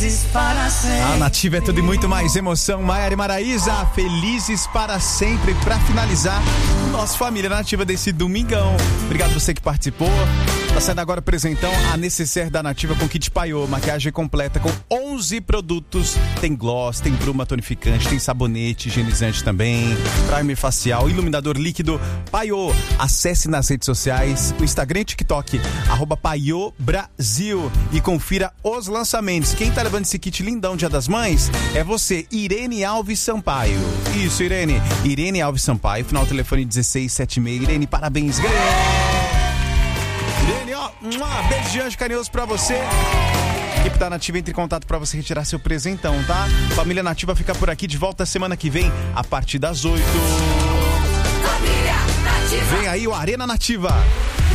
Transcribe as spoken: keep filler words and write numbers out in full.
felizes para sempre. A Nativa é tudo e muito mais emoção. Maiara e Maraísa, felizes para sempre. Pra finalizar, nossa família Nativa desse domingão. Obrigado você que participou. Tá saindo agora o presentão, a necessaire da Nativa com kit paiô, maquiagem completa com onze produtos. Tem gloss, tem bruma tonificante, tem sabonete, higienizante também, primer facial, iluminador líquido, paiô. Acesse nas redes sociais, o Instagram e TikTok, arroba Paiô Brasil, e confira os lançamentos. Quem tá levando esse kit lindão Dia das Mães é você, Irene Alves Sampaio. Isso, Irene. Irene Alves Sampaio, final do telefone dezesseis setenta e seis. Irene, parabéns, ganhou! Irene, ó, um beijo de anjo carinhoso pra você. A equipe da Nativa entra em contato pra você retirar seu presentão, tá? Família Nativa fica por aqui, de volta semana que vem, a partir das oito. Família Nativa. Vem aí o Arena Nativa.